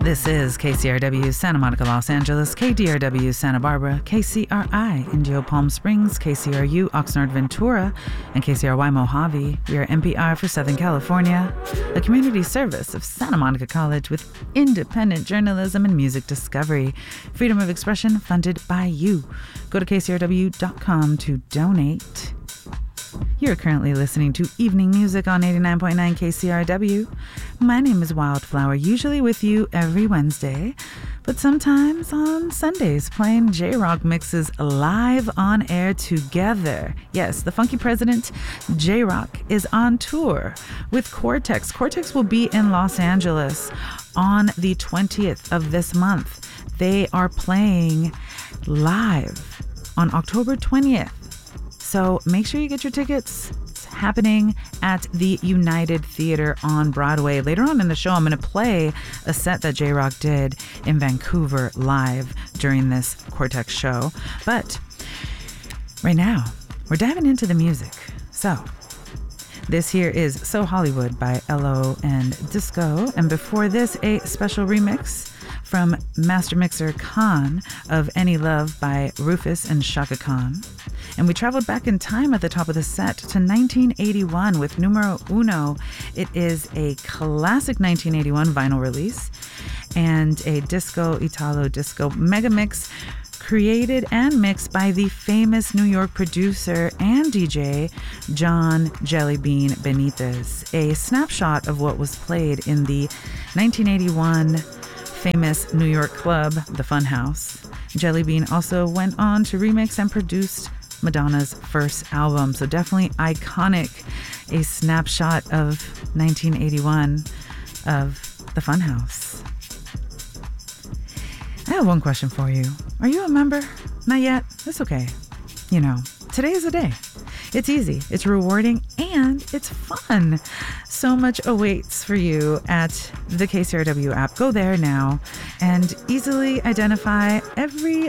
This is KCRW Santa Monica, Los Angeles, KDRW Santa Barbara, KCRI Indio Palm Springs, KCRU Oxnard Ventura, and KCRY Mojave. We are NPR for Southern California, a community service of Santa Monica College with independent journalism and music discovery. Freedom of expression funded by you. Go to KCRW.com to donate. You're currently listening to Evening Music on 89.9 KCRW. My name is Wildflower, usually with you every Wednesday, but sometimes on Sundays, playing J-Rock mixes live on air together. Yes, the Funky President, J-Rock, is on tour with Cortex. Cortex will be in Los Angeles on the 20th of this month. They are playing live on October 20th. So make sure you get your tickets. It's happening at the United Theater on Broadway. Later on in the show, I'm going to play a set that J-Rock did in Vancouver live during this Cortex show. But right now, we're diving into the music. So this here is So Hollywood by LO and Disco. And before this, a special remix from Master Mixer Khan of Any Love by Rufus and Shaka Khan. And we traveled back in time at the top of the set to 1981 with Numero Uno. It is a classic 1981 vinyl release and a disco, Italo disco mega mix created and mixed by the famous New York producer and DJ John Jellybean Benitez. A snapshot of what was played in the 1981 famous New York club, the Funhouse. Jellybean also went on to remix and produced Madonna's first album, so definitely iconic. A snapshot of 1981 of the Funhouse. I have one question for you. Are you a member? Not yet? That's okay. You know, today is the day. It's easy, it's rewarding, and it's fun. So much awaits for you at the KCRW app. Go there now and easily identify every